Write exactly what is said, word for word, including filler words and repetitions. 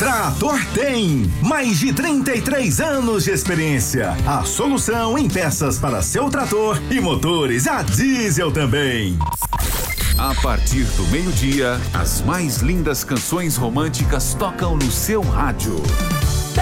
Trator tem mais de trinta e três anos de experiência. A solução em peças para seu trator e motores a diesel também. A partir do meio-dia, as mais lindas canções românticas tocam no seu rádio.